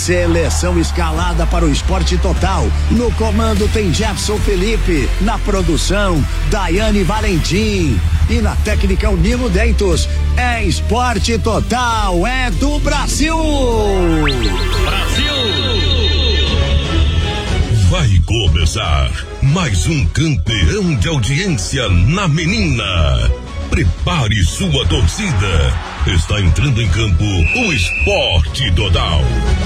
Seleção escalada para o esporte total. No comando tem Jefferson Felipe. Na produção, Daiane Valentim. E na técnica, o Nino Dentos. É esporte total, é do Brasil! Brasil! Vai começar mais um campeão de audiência na menina. Prepare sua torcida. Está entrando em campo o esporte total.